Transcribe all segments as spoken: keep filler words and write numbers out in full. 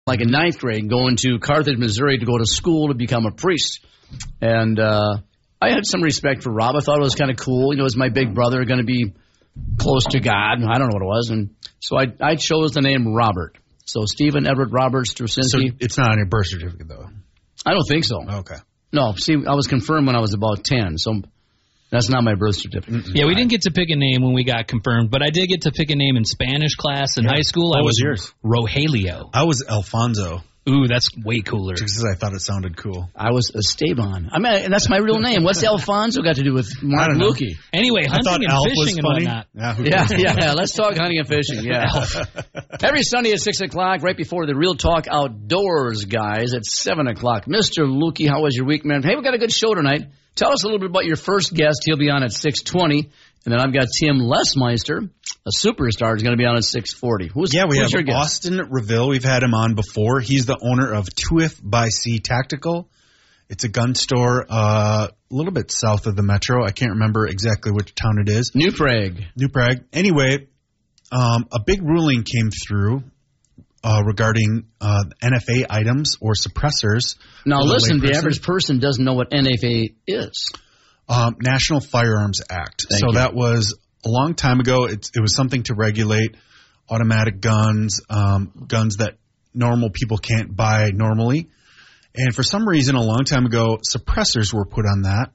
like in ninth grade, going to Carthage, Missouri to go to school to become a priest. And uh, I had some respect for Rob. I thought it was kind of cool. You know, it was my big brother going to be close to God. I don't know what it was. And so I, I chose the name Robert. So Stephen Everett Robert Straczynski. So it's not on your birth certificate, though? I don't think so. Okay. No, see, I was confirmed when I was about ten, so that's not my birth certificate. Yeah, we didn't get to pick a name when we got confirmed, but I did get to pick a name in Spanish class in yeah. high school. What I was, was yours? Rogelio. I was Alfonso. Ooh, that's way cooler. Just because I thought it sounded cool. I was Esteban. I mean, and that's my real name. What's Alfonso got to do with Mark Lukey? Anyway, hunting and Alf fishing and funny. whatnot. Yeah, yeah, yeah, yeah. Let's talk hunting and fishing. Yeah. Every Sunday at six o'clock, right before the Real Talk Outdoors guys at seven o'clock. Mister Lukey, how was your week, man? Hey, we got a good show tonight. Tell us a little bit about your first guest. He'll be on at six twenty. And then I've got Tim Lesmeister, a superstar, is going to be on at six forty. Who's, yeah, we who's have Austin Reville. We've had him on before. He's the owner of two if by Sea Tactical. It's a gun store uh, a little bit south of the metro. I can't remember exactly which town it is. New Prague. New Prague. Anyway, um, a big ruling came through uh, regarding uh, N F A items or suppressors. Now, listen, the average person doesn't know what N F A is. Um, National Firearms Act. Thank so you. that was a long time ago. It's, it was something to regulate automatic guns, um, guns that normal people can't buy normally. And for some reason, a long time ago, suppressors were put on that.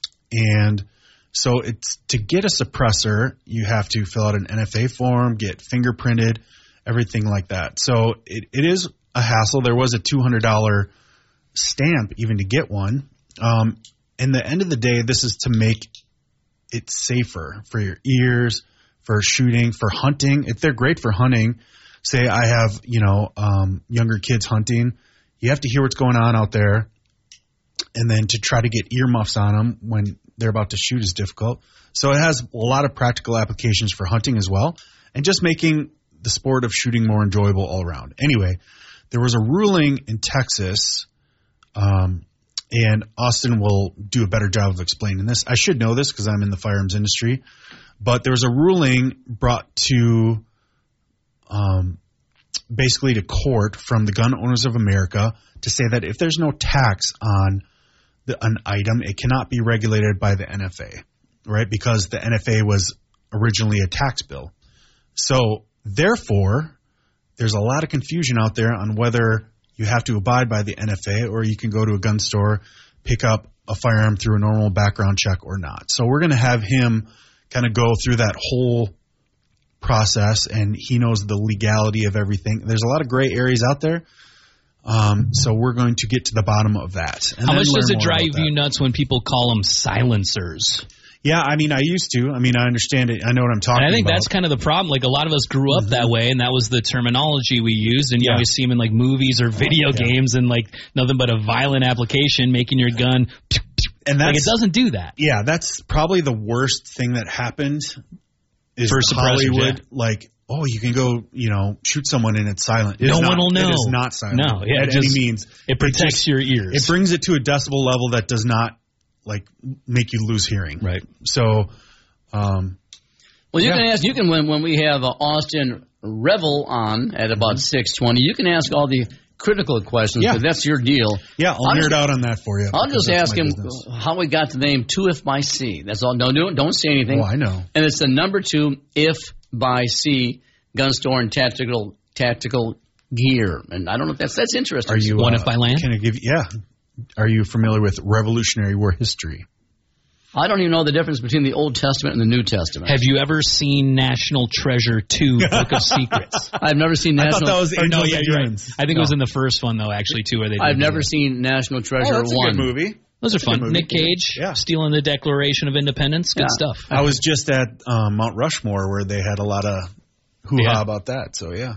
And so it's to get a suppressor, you have to fill out an N F A form, get fingerprinted, everything like that. So it, it is a hassle. There was a two hundred dollars stamp even to get one. Um, In the end of the day, this is to make it safer for your ears, for shooting, for hunting. If they're great for hunting, say I have, you know, um, younger kids hunting, you have to hear what's going on out there. And then to try to get earmuffs on them when they're about to shoot is difficult. So it has a lot of practical applications for hunting as well, and just making the sport of shooting more enjoyable all around. Anyway, there was a ruling in Texas, um, and Austin will do a better job of explaining this. I should know this because I'm in the firearms industry. But there was a ruling brought to um, basically to court from the Gun Owners of America to say that if there's no tax on the, an item, it cannot be regulated by the N F A, right? Because the N F A was originally a tax bill. So therefore, there's a lot of confusion out there on whether you have to abide by the N F A, or you can go to a gun store, pick up a firearm through a normal background check or not. So we're going to have him kind of go through that whole process, and he knows the legality of everything. There's a lot of gray areas out there, um, so we're going to get to the bottom of that. And How much does it more drive about you that. nuts when people call them silencers? Yeah, I mean, I used to. I mean, I understand it. I know what I'm talking about. And I think about. that's kind of the problem. Like, a lot of us grew up mm-hmm. that way, and that was the terminology we used. And you Yeah. always see them in, like, movies or video yeah. games, and, like, nothing but a violent application, making your gun. And that's, like, it doesn't do that. Yeah, that's probably the worst thing that happened is For Hollywood. yeah. Like, oh, you can go, you know, shoot someone and it's silent. It no is one not, will know. It is not silent. No, yeah, at it any just, means. It protects it just, your ears. It brings it to a decibel level that does not, like, make you lose hearing. Right. So, um, well, you yeah. can ask. You can when when we have uh, Austin Revel on at about six twenty. You can ask all the critical questions. Yeah. But that's your deal. Yeah, I'll, I'll nerd just, out on that for you. I'll just that's ask my him business. how we got the name two if by Sea. That's all. No, don't don't say anything. Oh, I know. And it's the number two if by Sea gun store and tactical tactical gear. And I don't know if that's that's interesting. Are you One uh, if by land? Can I give? Yeah. Are you familiar with Revolutionary War history? I don't even know the difference between the Old Testament and the New Testament. Have you ever seen National Treasure two, Book of Secrets? I've never seen I National. thought that was Or no, Angels yeah, and you're right. Demons. I think No. it was in the first one, though, actually, too, where they did I've do never that. seen National Treasure Oh, that's one. a good movie. Those are That's a fun. good movie. Nick Cage, Yeah. stealing the Declaration of Independence. Good Yeah. stuff. I was just at um, Mount Rushmore where they had a lot of hoo-ha Yeah. about that. So, yeah.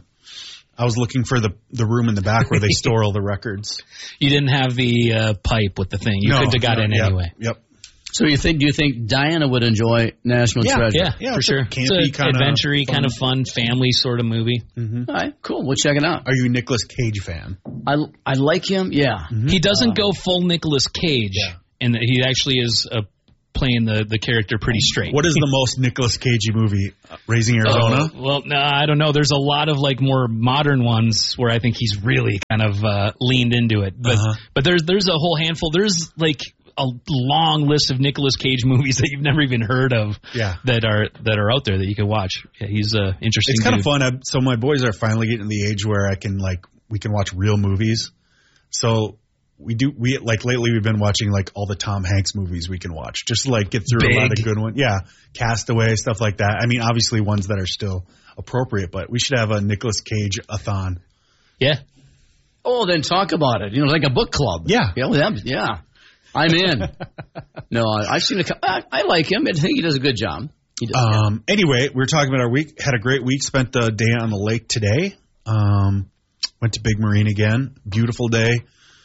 I was looking for the the room in the back where they store all the records. You didn't have the uh, pipe with the thing. You No, couldn't have got no, in yep, anyway. Yep. So you think? Do you think Diana would enjoy National Yeah, Treasure? Yeah, Yeah, for it's a sure. campy It's a kinda adventure-y, fun- kind of fun, family sort of movie. Mm-hmm. All right, cool. We'll check it out. Are you a Nicolas Cage fan? I I like him. Yeah. Mm-hmm. He doesn't go full Nicolas Cage, Yeah. and he actually is a playing the, the character pretty straight. What is the most Nicolas Cagey movie? Raising Arizona? Oh, well, no, I don't know. There's a lot of like more modern ones where I think he's really kind of uh, leaned into it. But Uh-huh. but there's there's a whole handful. There's like a long list of Nicolas Cage movies that you've never even heard of. Yeah. that are that are out there that you can watch. Yeah, he's uh, interesting. It's kind dude. of fun. I, so my boys are finally getting to the age where I can like we can watch real movies. So we do we like lately we've been watching like all the Tom Hanks movies we can watch just to like get through Big. a lot of good ones. Yeah, Castaway, stuff like that. I mean, obviously ones that are still appropriate, but we should have a Nicolas Cage a-thon. Yeah. Oh, then talk about it. You know, like a book club. Yeah. Yeah. well, yeah. I'm in. No, I- I've seen a cou- I, I like him. I think he does a good job. He does. yeah. Um, anyway, we were talking about our week. Had a great week. Spent the day on the lake today. Um, went to Big Marine again. Beautiful day.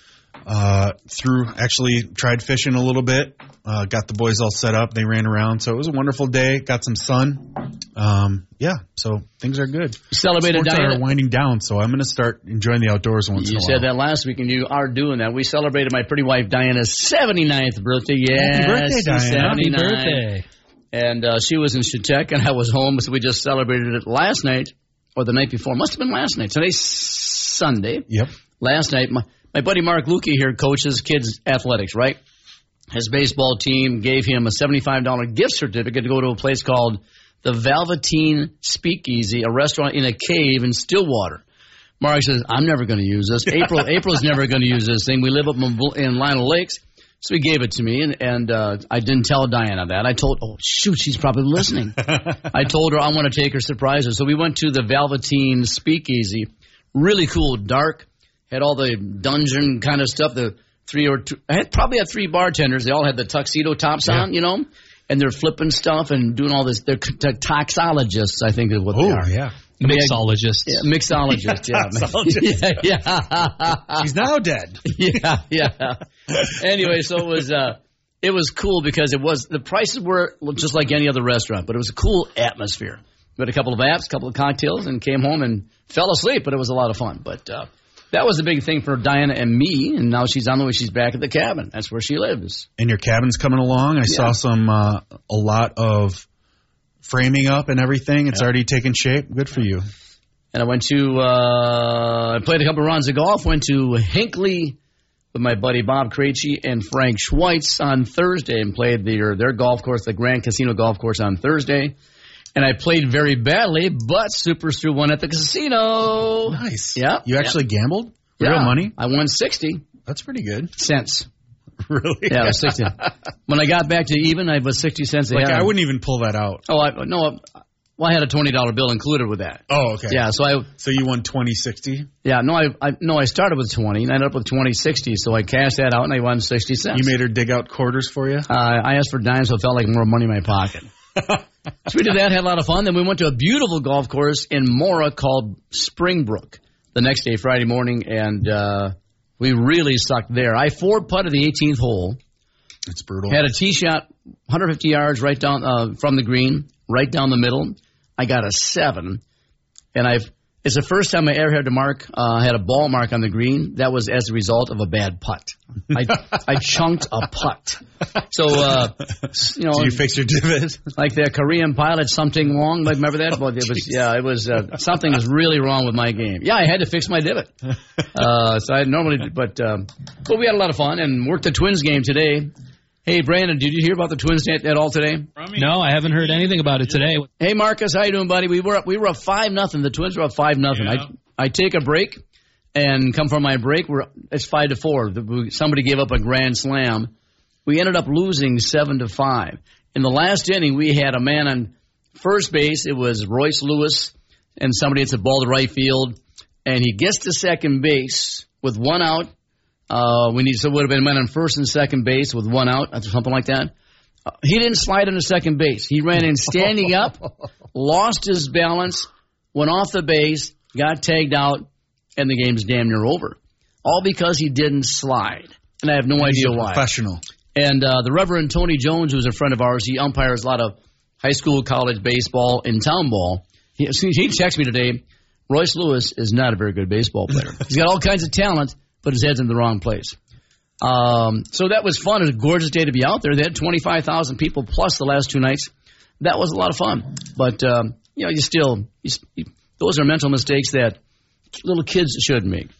Uh, through actually tried fishing a little bit. Uh, got the boys all set up. They ran around. So it was a wonderful day. Got some sun. Um, yeah. So things are good. Celebrated Sports Diana. are winding down. So I'm going to start enjoying the outdoors once You in a said while. that last week, and you are doing that. We celebrated my pretty wife Diana's seventy-ninth birthday. Yes, birthday, Diana. Happy seventy-nine. birthday. And uh, she was in Chautauqua, and I was home, so we just celebrated it last night, or the night before. Must have been last night. Today's Sunday. Yep. Last night, my, my buddy Mark Lukey here coaches kids athletics, right? His baseball team gave him a seventy-five dollars gift certificate to go to a place called the Velveteen Speakeasy, a restaurant in a cave in Stillwater. Mark says, I'm never going to use this. April April's never going to use this thing. We live up in, in Lionel Lakes. So he gave it to me, and, and uh, I didn't tell Diana that. I told, oh, shoot, she's probably listening. I told her I want to take her surprise her. So we went to the Velveteen Speakeasy. Really cool, dark, had all the dungeon kind of stuff. The three or two, I had probably had three bartenders. They all had the tuxedo tops Yeah. on, you know, and they're flipping stuff and doing all this. They're t- toxologists, I think is what they Oh, are. yeah. Mixologists. Yeah, mixologists, yeah. Mixologist. yeah, yeah. He's now dead. yeah, yeah. Anyway, so it was uh, it was cool because it was the prices were just like any other restaurant, but it was a cool atmosphere. We had a couple of apps, a couple of cocktails, and came home and fell asleep. But it was a lot of fun. But uh, that was a big thing for Diana and me. And now she's on the way. She's back at the cabin. That's where she lives. And your cabin's coming along. I saw some uh, a lot of framing up and everything. It's already taken shape. Good for you. And I went to uh, I played a couple of rounds of golf. Went to Hinckley with my buddy Bob Krejci and Frank Schweitz on Thursday and played their their golf course, the Grand Casino Golf Course, on Thursday. And I played very badly, but Super Strew won at the casino. Nice. Yeah. You actually gambled? Real Yeah. money? I won sixty That's pretty good. cents. Really? Yeah, it was sixty. When I got back to even, I was sixty cents Like, ahead. I wouldn't even pull that out. Oh, I, no. Well, I had a twenty dollar bill included with that. Oh, okay. Yeah, so I So you won twenty sixty? yeah no I, I no I started with twenty and I ended up with twenty sixty. So I cashed that out and I won sixty cents. You made her dig out quarters for you? Uh, I asked for dimes, so it felt like more money in my pocket. So we did that, had a lot of fun. Then we went to a beautiful golf course in Mora called Springbrook the next day, Friday morning, and uh, we really sucked there. I four putted the eighteenth hole, It's brutal. had a tee shot one hundred fifty yards right down uh, from the green, right down the middle. I got a seven, and I've it's the first time I ever had to mark uh, had a ball mark on the green. That was as a result of a bad putt. I I chunked a putt. So uh, you know, Did you fix your divot? like the Korean pilot, something wrong. Like, remember that? Well, it was, yeah, it was uh, something was really wrong with my game. Yeah, I had to fix my divot. Uh, so I normally, but um, but we had a lot of fun and worked the Twins game today. Hey, Brandon, did you hear about the Twins at, at all today? No, I haven't heard anything about it today. Hey, Marcus, how you doing, buddy? We were up, we were up five nothing. The Twins were up five nothing. Yeah. I I take a break and come from my break. We're it's five to four. The- we- Somebody gave up a grand slam. We ended up losing seven to five. In the last inning, we had a man on first base. It was Royce Lewis, and somebody hits a ball to right field, and he gets to second base with one out. Uh, we need so it would have been men on first and second base with one out, or something like that. Uh, he didn't slide into second base. He ran in standing up, lost his balance, went off the base, got tagged out, and the game's damn near over. All because he didn't slide, and I have no He's idea a why. professional. And uh, the Reverend Tony Jones, who's a friend of ours, he umpires a lot of high school, college baseball, and town ball. He, he texted me today, Royce Lewis is not a very good baseball player. He's got all kinds of talent, but his head's in the wrong place. Um, so that was fun. It was a gorgeous day to be out there. They had twenty-five thousand people plus the last two nights. That was a lot of fun. But, um, you know, you still, you, you, those are mental mistakes that little kids should make.